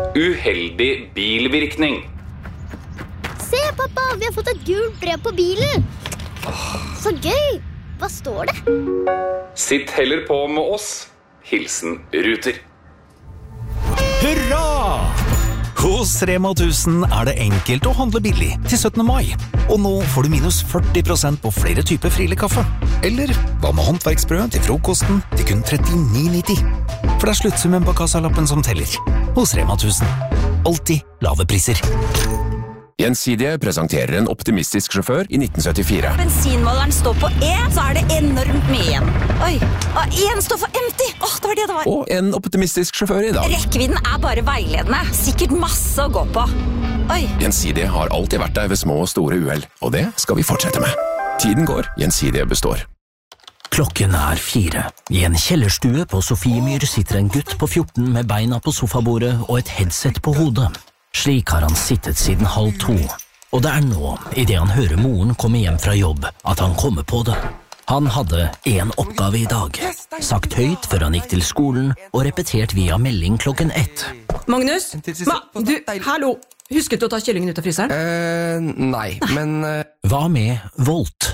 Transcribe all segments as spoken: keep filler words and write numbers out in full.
Uheldig bilvirkning. Se, pappa, vi har fått et gult brev på bilen. Så gøy. Hva står det? Sitt heller på med oss. Hilsen Ruter. Hurra! Hos Rema tusen er det enkelt å handle billig til syttende mai. Og nå får du minus førti prosent på flere typer Friele kaffe. Eller hva med håndverksbrød til frokosten til kun trettini nitti. For det er sluttsummen på kassalappen som teller. Hos Rema tusen. Alltid lave priser. Gjensidige presenterer en optimistisk sjåfør i nitten syttifire. Bensinmåleren står på E, så er det enormt mye igjen. Oi, og en står for empty. Åh, det var det det var. Og en optimistisk sjåfør i dag. Rekkevidden er bare veiledende. Sikkert masse å gå på. Oi. Gjensidige har alltid vært der ved små og store uheld, og det skal vi fortsette med. Tiden går, Gjensidige består. Klokken er fire. I en kjellerstue på Sofiemyr sitter en gutt på fjorten med beina på sofabordet og et headset på hodet. Slik har han sittet siden halv to, og det er nå, i det han hører moren komme hjem fra jobb, at han kommer på det. Han hadde en oppgave i dag, sagt høyt før han gikk til skolen, og repetert via melding klokken ett. Magnus? Ma, du, hallo! Husket du å ta kyllingen ut av fryseren? Eh, nei, men... Uh... Hva med Volt?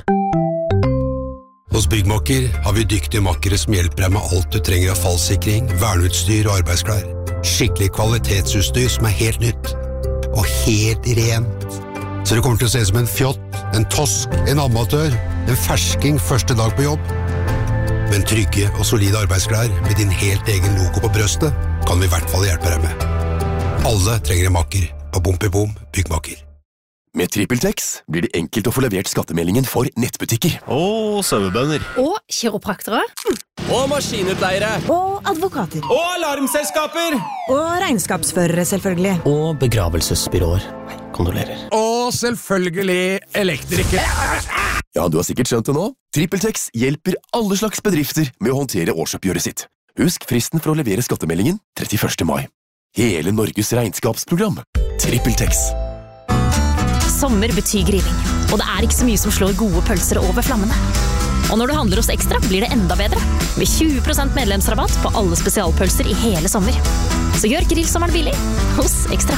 Hos Byggmakker har vi dyktige makkere som hjelper deg med alt du trenger av fallsikring, verneutstyr og arbeidsklær. Skikkelig kvalitetsutstyr som er helt nytt. Og helt rent. Så det kommer til å se som en fjott, en tosk, en amatør, en fersking første dag på jobb. Men trygge og solide arbeidsklær med din helt egen logo på brøstet kan vi i hvert fall hjelpe deg med. Alle trenger en makker på Bompibom Byggmakker. Med TrippelTex blir det enkelt å få levert skattemeldingen for nettbutikker. Og sauebønder. Og kiropraktere. Og maskinutleiere. Og advokater. Og alarmselskaper. Og regnskapsførere, selvfølgelig. Og begravelsesbyråer. Kondolerer. Og selvfølgelig elektrikere. Ja, du har sikkert skjønt det nå. TrippelTex hjelper alle slags bedrifter med å håndtere årsoppgjøret sitt. Husk fristen for å levere skattemeldingen trettiførste mai. Hele Norges regnskapsprogram. TrippelTex. Sommer betyr grilling, og det er ikke så mye som slår gode pølser over flammene. Og når du handler hos Ekstra, blir det enda bedre, med tjue prosent medlemsrabatt på alle spesialpølser i hele sommer. Så gjør grillsommeren billig hos Ekstra.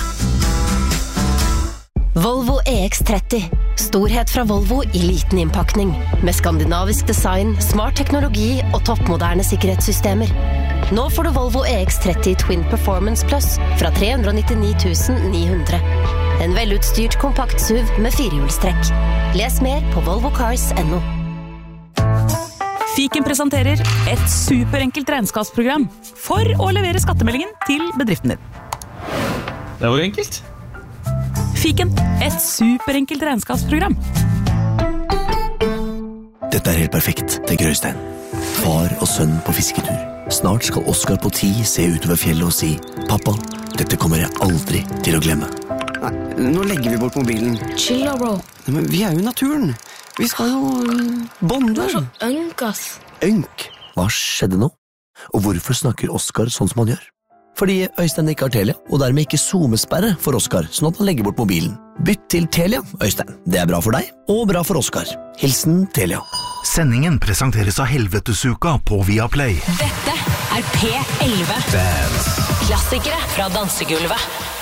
Volvo E X tretti. Storhet fra Volvo i liten innpakning, med skandinavisk design, smart teknologi og toppmoderne sikkerhetssystemer. Nå får du Volvo E X tretti Twin Performance Plus fra tre hundre nittini tusen ni hundre. En velutstyrt kompakt S U V med firehjulstrekk. Les mer på volvo cars punktum no. Fiken presenterer et superenkelt regnskapsprogram for å levere skattemeldingen til bedriften din. Det var enkelt. Fiken, et superenkelt regnskapsprogram. Dette er helt perfekt, tenker Øystein. Far og sønn på fisketur. Snart skal Oskar på ti se utover fjellet og si «Pappa, dette kommer jeg aldri til å glemme». Nei, nå legger vi bort mobilen. Chill da, bro. Nei, men vi er jo i naturen. Vi skal jo bonde. Du er så ønk, ass. Ønk? Hva skjedde nå? Og hvorfor snakker Oskar sånn som han gjør? Fordi Øystein ikke har Telia, og dermed ikke zoomesperre for Oskar, sånn at han legger bort mobilen. Bytt til Telia, Øystein. Det er bra for deg, og bra for Oskar. Hilsen Telia. Sendingen presenteres av Helvetesuka på Viaplay. Dette er P elleve. Klassikere fra dansegulvet.